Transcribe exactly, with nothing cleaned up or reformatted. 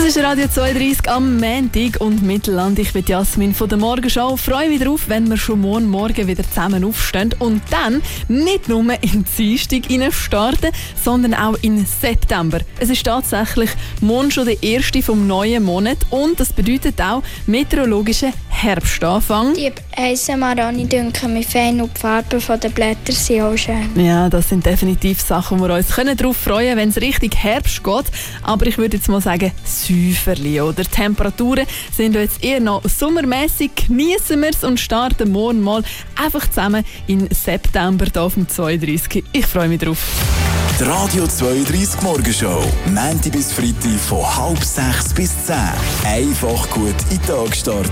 Das ist Radio zweiunddreißig am Montag und Mittelland. Ich bin Jasmin von der Morgenschau. Ich freue mich darauf, wenn wir schon morgen Morgen wieder zusammen aufstehen und dann nicht nur in die Dienstag starten, sondern auch in September. Es ist tatsächlich morgen schon der erste vom neuen Monat und das bedeutet auch meteorologischen Herbstanfang. Die Eisenmaroni dünken mich fein und die Farben der Blätter sind auch schön. Ja, das sind definitiv Sachen, wo wir uns darauf freuen können, wenn es richtig Herbst geht. Aber ich würde jetzt mal sagen, Säuferli, oder? Die Temperaturen sind jetzt eher noch sommermäßig. Genießen wir es und starten morgen mal einfach zusammen in September hier auf dem zweiunddreißig. Ich freue mich drauf. Die Radio zweiunddreißig Morgenshow. Montag bis Freitag von halb sechs bis zehn. Einfach gut in den Tag starten.